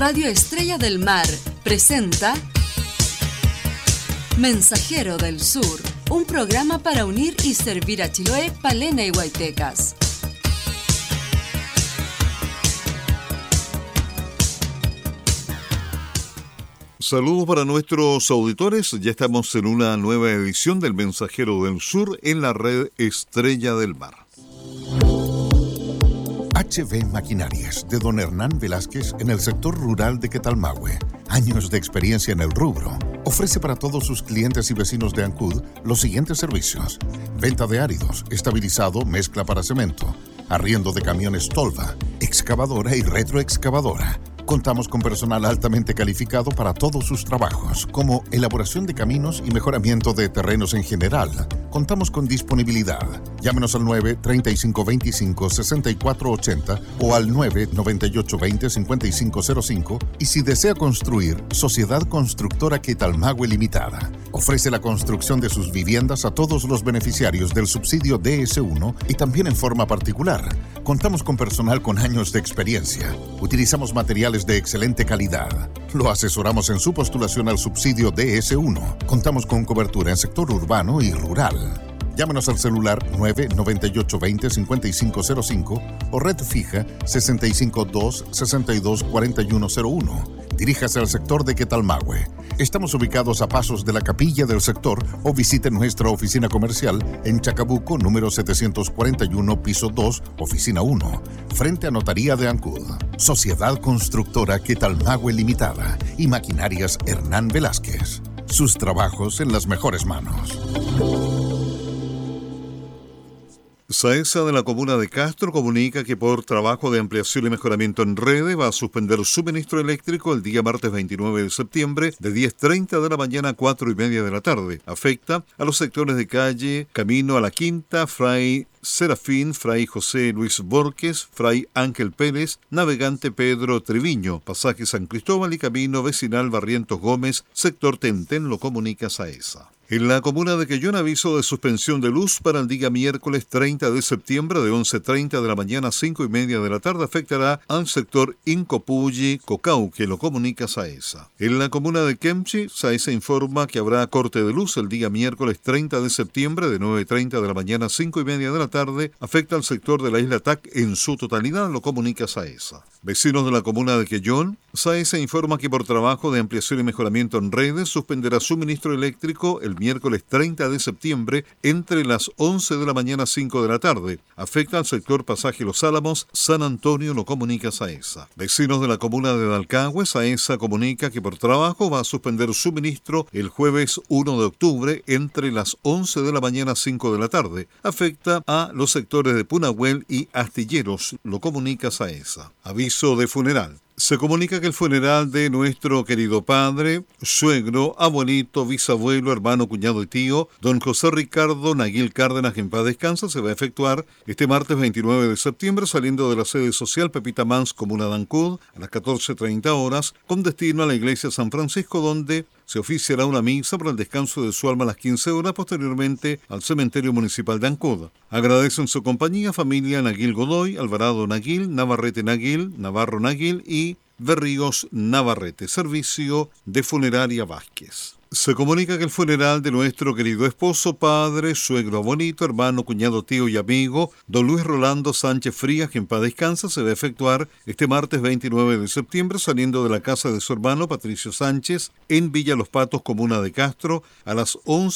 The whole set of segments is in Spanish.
Radio Estrella del Mar presenta Mensajero del Sur, un programa para unir y servir a Chiloé, Palena y Huaytecas. Saludos para nuestros auditores, ya estamos en una nueva edición del Mensajero del Sur en la red Estrella del Mar. HB Maquinarias, de don Hernán Velázquez, en el sector rural de Quetalmahue. Años de experiencia en el rubro. Ofrece para todos sus clientes y vecinos de Ancud los siguientes servicios: venta de áridos, estabilizado, mezcla para cemento, arriendo de camiones Tolva, excavadora y retroexcavadora. Contamos con personal altamente calificado para todos sus trabajos, como elaboración de caminos y mejoramiento de terrenos en general. Contamos con disponibilidad. Llámenos al 9-3525-6480 o al 9-9820-5505 y si desea construir, Sociedad Constructora Quetalmahue Limitada. Ofrece la construcción de sus viviendas a todos los beneficiarios del subsidio DS1 y también en forma particular. Contamos con personal con años de experiencia. Utilizamos materiales de excelente calidad. Lo asesoramos en su postulación al subsidio DS1. Contamos con cobertura en sector urbano y rural. Llámenos al celular 998-20-5505 o red fija 652-624101. Diríjase al sector de Quetalmahue. Estamos ubicados a pasos de la capilla del sector o visite nuestra oficina comercial en Chacabuco, número 741, piso 2, oficina 1, frente a Notaría de Ancud. Sociedad Constructora Quetalmahue Limitada y Maquinarias Hernán Velázquez. Sus trabajos en las mejores manos. SAESA de la comuna de Castro comunica que por trabajo de ampliación y mejoramiento en redes va a suspender suministro eléctrico el día martes 29 de septiembre de 10:30 de la mañana a 4:30 de la tarde. Afecta a los sectores de calle Camino a la Quinta, Fray Serafín, Fray José Luis Borges, Fray Ángel Pérez, Navegante Pedro Treviño, Pasaje San Cristóbal y Camino Vecinal Barrientos Gómez, sector Tentén, lo comunica SAESA. En la comuna de Quellón, aviso de suspensión de luz para el día miércoles 30 de septiembre de 11:30 de la mañana a 5:30 de la tarde. Afectará al sector Incopulli, Cocauque, lo comunica SAESA. En la comuna de Kemchi, SAESA informa que habrá corte de luz el día miércoles 30 de septiembre de 9:30 de la mañana a 5:30 de la tarde. Afecta al sector de la isla TAC en su totalidad, lo comunica SAESA. Vecinos de la comuna de Quellón, SAESA informa que por trabajo de ampliación y mejoramiento en redes suspenderá suministro eléctrico el miércoles 30 de septiembre entre las 11 de la mañana a 5 de la tarde. Afecta al sector Pasaje Los Álamos, San Antonio, lo comunica SAESA. Vecinos de la comuna de Dalcahue, SAESA comunica que por trabajo va a suspender suministro el jueves 1 de octubre entre las 11 de la mañana a 5 de la tarde. Afecta a los sectores de Punahuel y Astilleros, lo comunica SAESA. Aviso de funeral. Se comunica que el funeral de nuestro querido padre, suegro, abuelito, bisabuelo, hermano, cuñado y tío, don José Ricardo Naguil Cárdenas, que en paz descansa, se va a efectuar este martes 29 de septiembre saliendo de la sede social Pepita Mans, comuna de Ancud, a las 14:30 horas, con destino a la iglesia San Francisco, donde se oficiará una misa para el descanso de su alma a las 15 horas, posteriormente al cementerio municipal de Ancud. Agradecen su compañía familia Naguil Godoy, Alvarado Naguil, Navarrete Naguil, Navarro Naguil y Berríos Navarrete, servicio de funeraria Vázquez. Se comunica que el funeral de nuestro querido esposo, padre, suegro, abuelito, hermano, cuñado, tío y amigo, don Luis Rolando Sánchez Frías, que en paz descansa, se va a efectuar este martes 29 de septiembre saliendo de la casa de su hermano Patricio Sánchez en Villa Los Patos, comuna de Castro, a las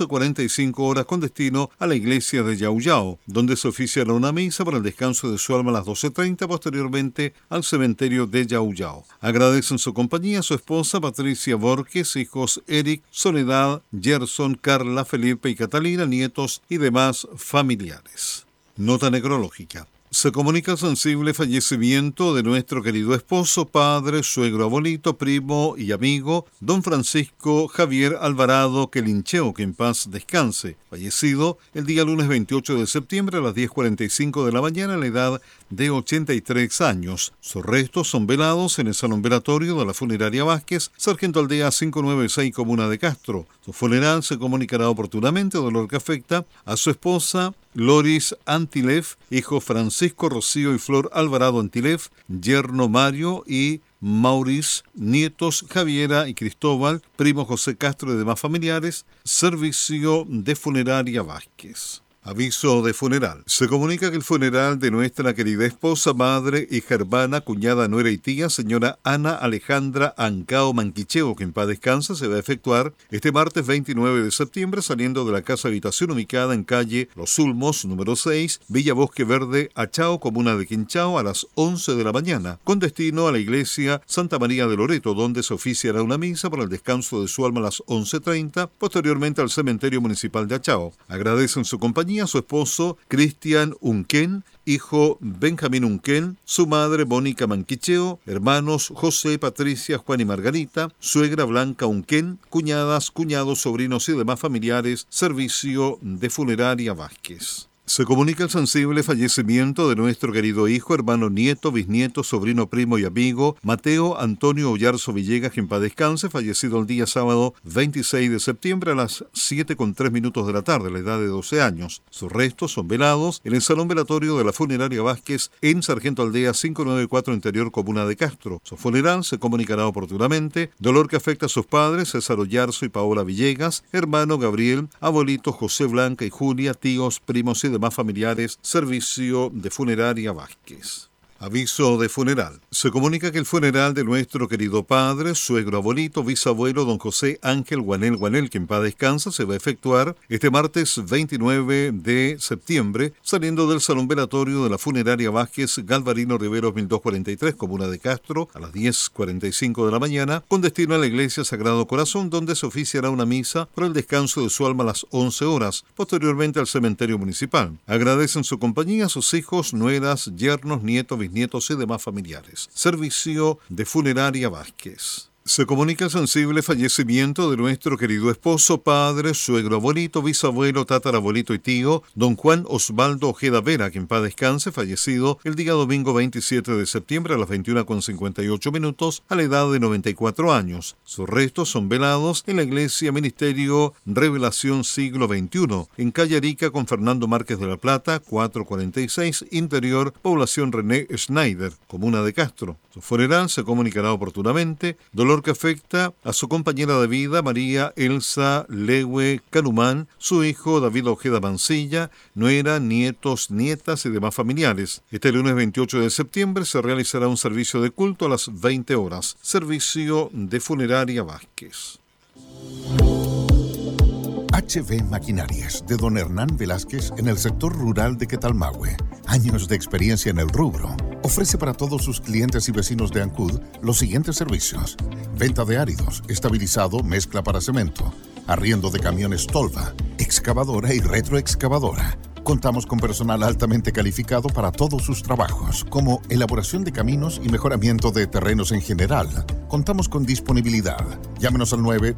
11:45 horas con destino a la iglesia de Yauyao, donde se oficiará una misa para el descanso de su alma a las 12:30, posteriormente al cementerio de Yauyao. Agradecen su compañía su esposa Patricia Borges, hijos Eric, Soledad, Gerson, Carla, Felipe y Catalina, nietos y demás familiares. Nota necrológica. Se comunica el sensible fallecimiento de nuestro querido esposo, padre, suegro, abuelito, primo y amigo, don Francisco Javier Alvarado Quelincheo, que en paz descanse, fallecido el día lunes 28 de septiembre a las 10:45 de la mañana a la edad de 83 años. Sus restos son velados en el salón velatorio de la funeraria Vázquez, Sargento Aldea 596, Comuna de Castro. Su funeral se comunicará oportunamente, dolor que afecta a su esposa Loris Antilef, hijo Francisco Rocío y Flor Alvarado Antilef, yerno Mario y Maurice, nietos Javiera y Cristóbal, primo José Castro y demás familiares, servicio de funeraria Vázquez. Aviso de funeral. Se comunica que el funeral de nuestra querida esposa, madre, hija, hermana, cuñada, nuera y tía, señora Ana Alejandra Ancao Manquicheo, que en paz descansa, se va a efectuar este martes 29 de septiembre saliendo de la casa habitación ubicada en calle Los Ulmos, número 6, Villa Bosque Verde, Achao, comuna de Quinchao, a las 11 de la mañana, con destino a la iglesia Santa María de Loreto, donde se oficiará una misa para el descanso de su alma a las 11:30, posteriormente al cementerio municipal de Achao. Agradecen su compañía a su esposo Cristian Unquén, hijo Benjamín Unquén, su madre Mónica Manquicheo, hermanos José, Patricia, Juan y Margarita, suegra Blanca Unquén, cuñadas, cuñados, sobrinos y demás familiares, servicio de funeraria Vázquez. Se comunica el sensible fallecimiento de nuestro querido hijo, hermano, nieto, bisnieto, sobrino, primo y amigo Mateo Antonio Ollarzo Villegas, que en paz descanse, fallecido el día sábado 26 de septiembre a las 7:03 de la tarde, a la edad de 12 años. Sus restos son velados en el salón velatorio de la funeraria Vázquez en Sargento Aldea 594, interior Comuna de Castro. Su funeral se comunicará oportunamente, dolor que afecta a sus padres César Ollarzo y Paola Villegas, hermano Gabriel, abuelito José, Blanca y Julia, tíos, primos y demás familiares, servicio de funeraria Vázquez. Aviso de funeral. Se comunica que el funeral de nuestro querido padre, suegro, abuelito, bisabuelo, don José Ángel Guanel, que en paz descansa, se va a efectuar este martes 29 de septiembre, saliendo del salón velatorio de la funeraria Vázquez, Galvarino Riveros 1243, Comuna de Castro, a las 10:45 de la mañana, con destino a la iglesia Sagrado Corazón, donde se oficiará una misa por el descanso de su alma a las 11 horas, posteriormente al cementerio municipal. Agradecen su compañía a sus hijos, nueras, yernos, nietos, bisnietos y demás familiares. Servicio de funeraria Vázquez. Se comunica el sensible fallecimiento de nuestro querido esposo, padre, suegro, abuelito, bisabuelo, tatarabuelito y tío, don Juan Osvaldo Ojeda Vera, que en paz descanse, fallecido el día domingo 27 de septiembre a las 21:58 a la edad de 94 años. Sus restos son velados en la iglesia Ministerio Revelación Siglo XXI, en calle Arica con Fernando Márquez de la Plata, 446, interior, población René Schneider, Comuna de Castro. Su funeral se comunicará oportunamente, dolor que afecta a su compañera de vida, María Elsa Lewe Canumán, su hijo David Ojeda Mancilla, nuera, nietos, nietas y demás familiares. Este lunes 28 de septiembre se realizará un servicio de culto a las 20 horas. Servicio de funeraria Vázquez. HB Maquinarias, de don Hernán Velásquez, en el sector rural de Quetalmahue. Años de experiencia en el rubro. Ofrece para todos sus clientes y vecinos de Ancud los siguientes servicios: venta de áridos, estabilizado, mezcla para cemento, arriendo de camiones Tolva, excavadora y retroexcavadora. Contamos con personal altamente calificado para todos sus trabajos, como elaboración de caminos y mejoramiento de terrenos en general. Contamos con disponibilidad. Llámenos al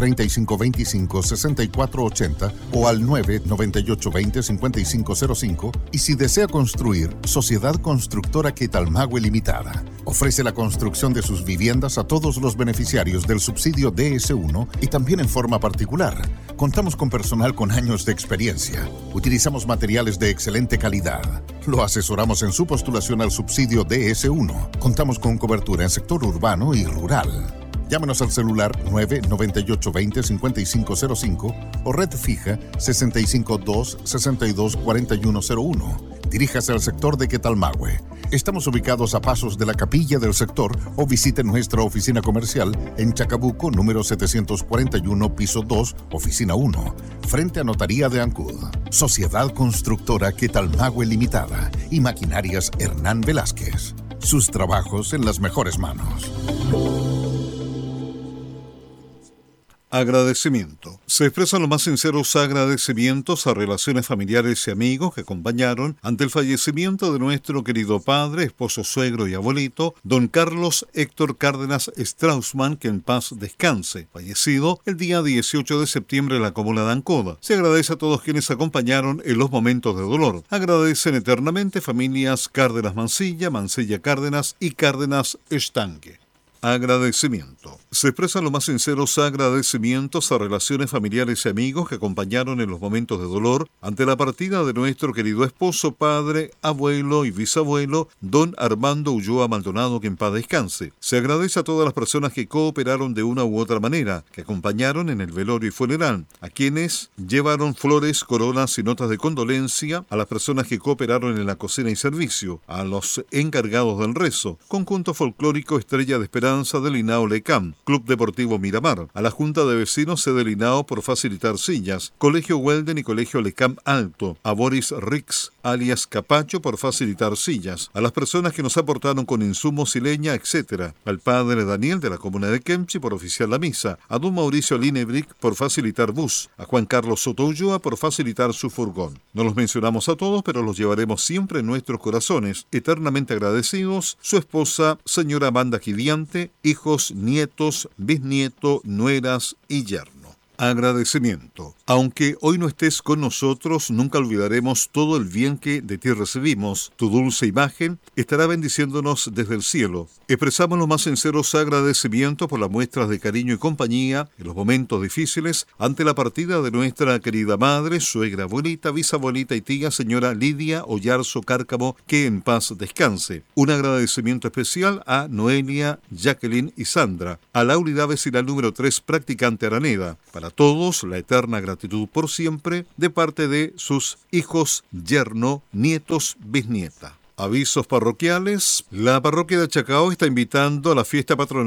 9-3525-6480 o al 9-9820-5505, y si desea construir, Sociedad Constructora Quetalmahue Limitada. Ofrece la construcción de sus viviendas a todos los beneficiarios del subsidio DS1 y también en forma particular. Contamos con personal con años de experiencia. Utilizamos materiales de excelente calidad. Lo asesoramos en su postulación al subsidio DS1. Contamos con cobertura en sector urbano y rural. Llámenos al celular 99820-5505 o red fija 652-624101. Diríjase al sector de Quetalmahue. Estamos ubicados a pasos de la capilla del sector o visite nuestra oficina comercial en Chacabuco, número 741, piso 2, oficina 1, frente a Notaría de Ancud. Sociedad Constructora Quetalmahue Limitada y Maquinarias Hernán Velásquez. Sus trabajos en las mejores manos. Agradecimiento. Se expresan los más sinceros agradecimientos a relaciones familiares y amigos que acompañaron ante el fallecimiento de nuestro querido padre, esposo, suegro y abuelito, don Carlos Héctor Cárdenas Straussman, que en paz descanse, fallecido el día 18 de septiembre en la comuna de Ancoda. Se agradece a todos quienes acompañaron en los momentos de dolor. Agradecen eternamente familias Cárdenas Mancilla, Mancilla Cárdenas y Cárdenas Estanque. Agradecimiento. Se expresan los más sinceros agradecimientos a relaciones familiares y amigos que acompañaron en los momentos de dolor ante la partida de nuestro querido esposo, padre, abuelo y bisabuelo, don Armando Ulloa Maldonado, que en paz descanse. Se agradece a todas las personas que cooperaron de una u otra manera, que acompañaron en el velorio y funeral, a quienes llevaron flores, coronas y notas de condolencia, a las personas que cooperaron en la cocina y servicio, a los encargados del rezo, conjunto folclórico Estrella de Esperanza del Linao Lecam, Club Deportivo Miramar, a la Junta de Vecinos sede Linao por facilitar sillas, Colegio Welden y Colegio Lecam Alto, a Boris Rix, alias Capacho, por facilitar sillas, a las personas que nos aportaron con insumos y leña, etc., al padre Daniel de la comuna de Kemchi por oficiar la misa, a don Mauricio Linebrick por facilitar bus, a Juan Carlos Soto Ulloa por facilitar su furgón. No los mencionamos a todos, pero los llevaremos siempre en nuestros corazones, eternamente agradecidos, su esposa, señora Amanda Gidiante, hijos, nietos, bisnieto, nueras y yerno. Agradecimiento. Aunque hoy no estés con nosotros, nunca olvidaremos todo el bien que de ti recibimos. Tu dulce imagen estará bendiciéndonos desde el cielo. Expresamos los más sinceros agradecimientos por las muestras de cariño y compañía en los momentos difíciles ante la partida de nuestra querida madre, suegra, abuelita, bisabuelita y tía, señora Lidia Ollarzo Cárcamo, que en paz descanse. Un agradecimiento especial a Noelia, Jacqueline y Sandra, a Laura Vecinal número 3, practicante Araneda. Para todos, la eterna gratitud por siempre de parte de sus hijos, yerno, nietos, bisnieta. Avisos parroquiales. La parroquia de Chacao está invitando a la fiesta patronal